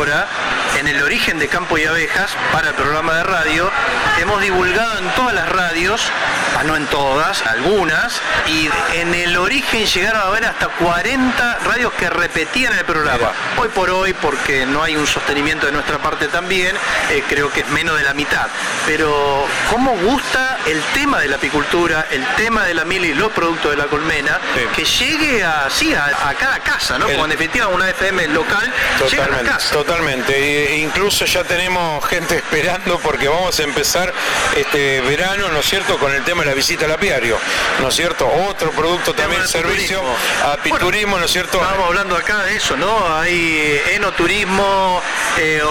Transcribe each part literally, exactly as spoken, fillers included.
ahora, en el origen de Campo y Abejas, para el programa de radio, hemos divulgado en todas las radios, ah, no en todas, algunas, y en el origen llegaron a haber hasta cuarenta radios que repetían el programa. Hoy por hoy, porque no hay un sostenimiento de nuestra parte también, eh, creo que es menos de la mitad. Pero cómo gusta el tema de la apicultura, el tema de la miel y los productos de la colmena, sí, que llegue a, sí, a, a cada casa, ¿no? El... Como en definitiva una F M local, totalmente, llega a la casa. Totalmente, e incluso ya tenemos gente esperando porque vamos a empezar este verano, ¿no es cierto?, con el tema de la visita al apiario, ¿no es cierto? Otro producto también, servicio, apiturismo, bueno, ¿no es cierto? Estábamos hablando acá de eso, ¿no? Hay enoturismo, eh,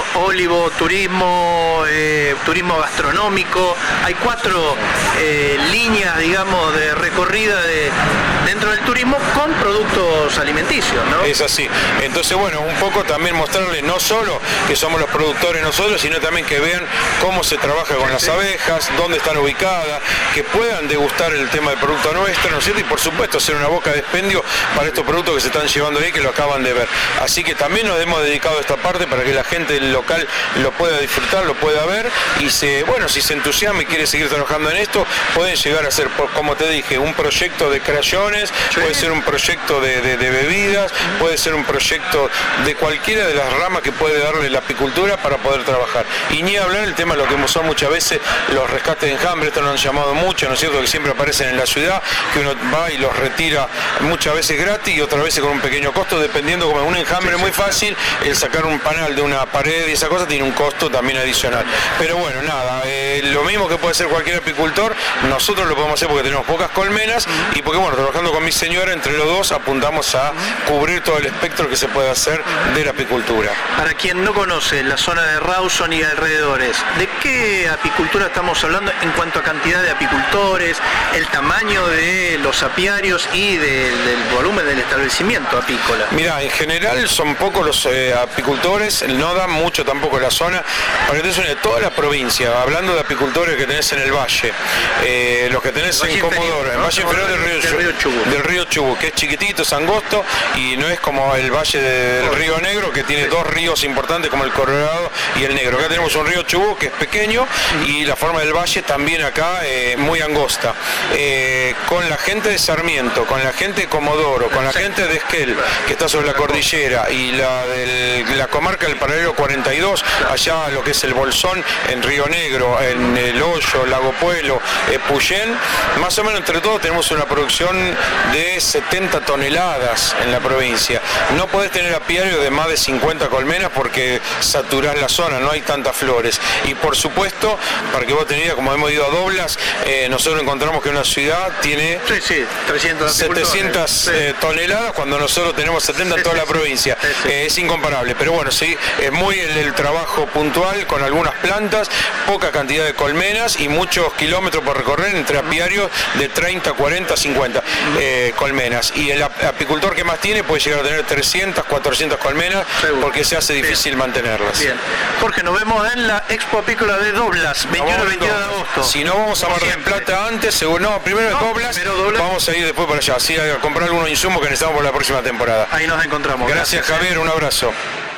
olivoturismo, eh, turismo gastronómico, hay cuatro eh, líneas, digamos, de recorrida de, dentro del turismo con productos alimenticios, ¿no? Es así. Entonces, bueno, un poco también mostrarles no solo que somos los productores nosotros, sino también que vean cómo se trabaja con las abejas, dónde están ubicadas, que puedan degustar el tema del producto nuestro, ¿no es cierto? Y por supuesto hacer una boca de expendio para estos productos que se están llevando ahí, que lo acaban de ver. Así que también nos hemos dedicado a esta parte para que la gente del local lo pueda disfrutar, lo pueda ver, y se, bueno, si se entusiasma y quiere seguir trabajando en esto, pueden llegar a ser, como te dije, un proyecto de crayones, sí, puede ser un proyecto de, de, de bebidas, puede ser un proyecto de cualquiera de las ramas que puede darle la apicultura para poder trabajar. Y ni hablar el tema de lo que hemos usado muchas veces, los rescates de enjambre, esto nos han llamado mucho, ¿no es cierto?, que siempre aparecen en la ciudad, que uno va y los retira muchas veces gratis y otras veces con un pequeño costo, dependiendo, como un enjambre muy fácil, el sacar un panal de una pared y esa cosa tiene un costo también adicional. Pero bueno, nada, eh, lo mismo que puede hacer cualquier apicultor, nosotros lo podemos hacer porque tenemos pocas colmenas y porque, bueno, trabajando con mi señora, entre los dos apuntamos a cubrir todo el espectro que se puede hacer de la apicultura. Para quien no conoce la zona de Rawson y alrededores, ¿de qué apicultura estamos hablando en cuanto a cantidad de apicultores, el tamaño de los apiarios y de, del volumen del establecimiento apícola? Mira, en general son pocos los eh, apicultores, no dan mucho tampoco la zona, para que te suene toda la provincia, hablando de apicultores que tenés en el valle, eh, los que tenés en Comodoro, en Valle Inferior del río, del río Chubut, del río Chubut, que es chiquitito, es angosto y no es como el valle del río Negro, que tiene dos ríos importantes como el Colorado y el Negro. Acá tenemos un río Chubut que es pequeño y la forma del valle también acá eh, muy angosta. Eh, con la gente de Sarmiento, con la gente de Comodoro, con la gente de Esquel, que está sobre la cordillera, y la de la comarca del paralelo cuarenta y dos, allá lo que es el Bolsón, en Río Negro, en El Hoyo, Lago Puelo, eh, Puyén, más o menos entre todos tenemos una producción de setenta toneladas en la provincia. No podés tener apiario de más de cincuenta colmenas porque saturás la zona, no hay tantas flores. Y por supuesto, para que vos tengas, como hemos ido a Doblas, eh, nosotros encontramos que una ciudad tiene sí, sí, trescientas setecientas sí. eh, toneladas cuando nosotros tenemos setenta en toda la provincia. Sí, sí. Eh, es incomparable, pero bueno, sí, es muy el, el trabajo puntual con algunas plantas, poca cantidad de colmenas y muchos kilómetros por recorrer entre apiarios de treinta, cuarenta, cincuenta eh, colmenas. Y el apicultor que más tiene puede llegar a tener trescientas, cuatrocientas colmenas. Seguro. Porque se hace difícil Bien. mantenerlas. Bien. Jorge, nos vemos en la Expo Apícola de Doblas, veintiuno y veintidós de agosto. Si no vamos a Mar del Plata antes, seguro, no, primero no, Doblas, Doblas, vamos a ir después para allá, así a comprar algunos insumos que necesitamos por la próxima temporada. Ahí nos encontramos. Gracias, Gracias Javier, un abrazo.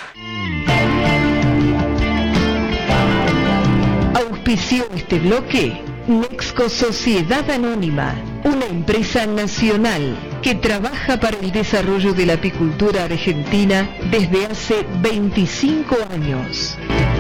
Auspició este bloque Nexco Sociedad Anónima, una empresa nacional que trabaja para el desarrollo de la apicultura argentina desde hace veinticinco años.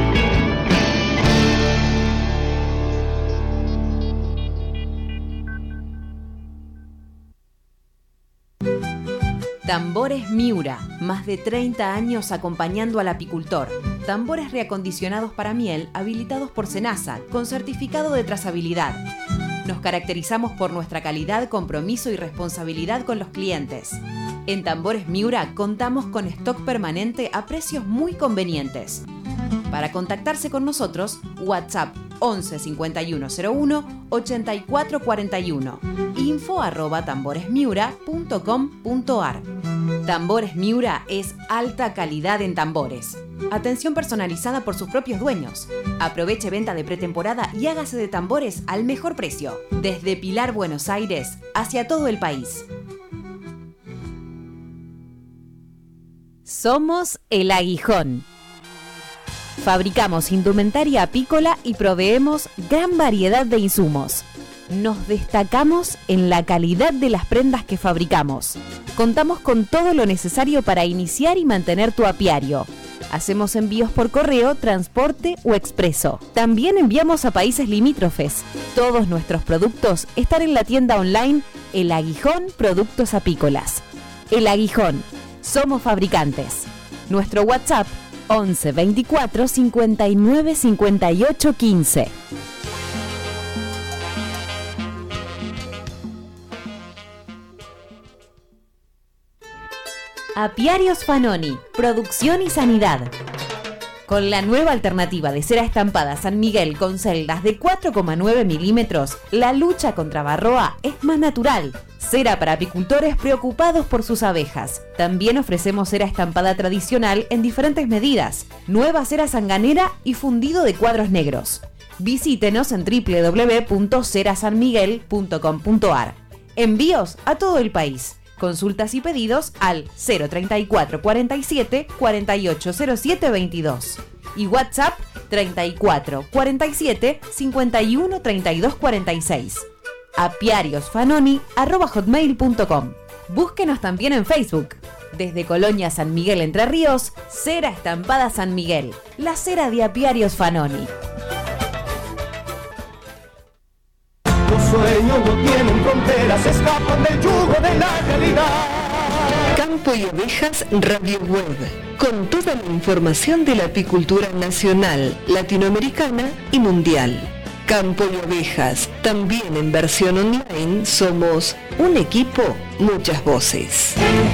Tambores Miura, más de treinta años acompañando al apicultor. Tambores reacondicionados para miel, habilitados por SENASA, con certificado de trazabilidad. Nos caracterizamos por nuestra calidad, compromiso y responsabilidad con los clientes. En Tambores Miura contamos con stock permanente a precios muy convenientes. Para contactarse con nosotros, WhatsApp once cincuenta y uno cero uno ochenta y cuatro cuarenta y uno, info arroba tamboresmiura punto com punto ar. Tambores Miura es alta calidad en tambores. Atención personalizada por sus propios dueños. Aproveche venta de pretemporada y hágase de tambores al mejor precio. Desde Pilar, Buenos Aires, hacia todo el país. Somos El Aguijón. Fabricamos indumentaria apícola y proveemos gran variedad de insumos. Nos destacamos en la calidad de las prendas que fabricamos. Contamos con todo lo necesario para iniciar y mantener tu apiario. Hacemos envíos por correo, transporte o expreso. También enviamos a países limítrofes. Todos nuestros productos están en la tienda online El Aguijón Productos Apícolas. El Aguijón. Somos fabricantes. Nuestro WhatsApp once veinticuatro cincuenta y nueve cincuenta y ocho quince. Apiarios Fanoni, producción y sanidad. Con la nueva alternativa de cera estampada San Miguel con celdas de cuatro coma nueve milímetros, la lucha contra varroa es más natural. Cera para apicultores preocupados por sus abejas. También ofrecemos cera estampada tradicional en diferentes medidas, nueva cera sanganera y fundido de cuadros negros. Visítenos en doble u doble u doble u punto cera san miguel punto com punto a r. Envíos a todo el país. Consultas y pedidos al cero treinta y cuatro cuarenta y siete cuarenta y ocho cero siete veintidós y WhatsApp treinta y cuatro cuarenta y siete cincuenta y uno treinta y dos cuarenta y seis. apiariosfanoni arroba hotmail punto com. Búsquenos también en Facebook. Desde Colonia San Miguel Entre Ríos, Cera Estampada San Miguel, la cera de Apiarios Fanoni. Los sueños no tienen fronteras, escapan del yugo de la realidad. Campo y Ovejas Radio Web, con toda la información de la apicultura nacional, latinoamericana y mundial. Campo y Ovejas, también en versión online, somos un equipo, muchas voces.